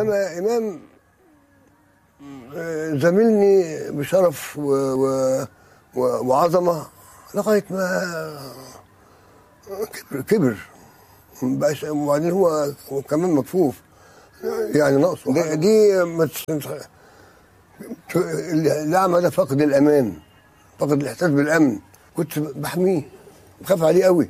انما امام زميلني بشرف وعظمه لغايه ما كبر. وبعدين هو كمان مكفوف، يعني ناقصه دي الأعمى ده فقد الأمان، فقد الإحساس بالأمن. كنت بحميه، بخاف عليه قوي،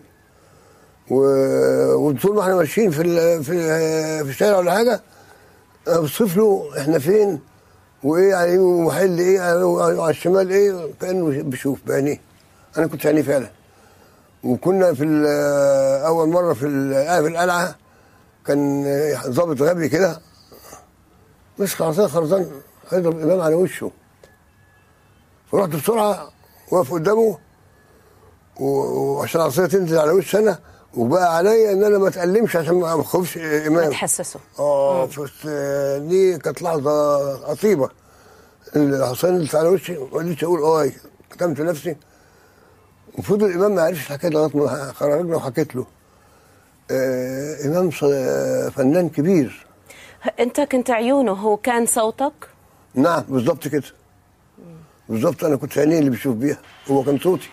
وطول ما احنا ماشيين في الشارع ولا حاجة بصف له احنا فين وايه على محل ايه على الشمال ايه، كأنه بيشوف بعينيه. أنا كنت عينيه فعلا. وكنا في أول مرة في القلعة كان ضابط غبي كده مسك عصايه خرزان هيضرب الامام على وشه، فرحت بسرعه واقف قدامه وعشان العصايه تنزل على وش انا، وبقى عليا ان انا ما اتألمش عشان ما اخوفش امام، ما تحسسه. بس دي كانت لحظه عصيبه. العصايه نزلت على وشي ما قدرتش اقول كتمت نفسي. وفضل الامام ما عرفش الحكايه لغايه ما خرجنا وحكيت له. امام فنان كبير. انت كنت عيونه، هو كان صوتك؟ نعم بالظبط كده، بالظبط. انا كنت عينيه اللي بيشوف بيها، هو كان صوتي.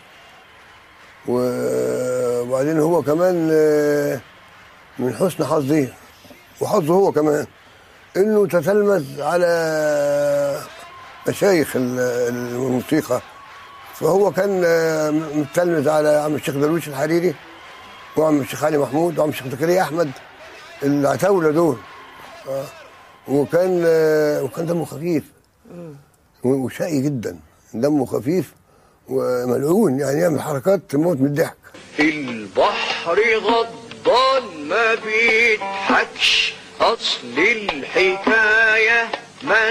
وبعدين هو كمان من حسن حظي وحظه هو كمان انه تتلمذ على مشايخ الموسيقى. فهو كان متلمذ على عم الشيخ درويش الحريري وعم الشيخ علي محمود وعم الشيخ زكريا احمد، العتاوله دول. وكان دمه خفيف وشقي جدا، دمه خفيف وملعون، يعني يعمل حركات تموت من الضحك. البحر غضبان ما بيضحكش، اصل الحكايه ما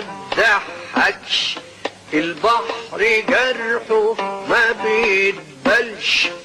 تضحكش. البحر جرحه ما بيتبلش،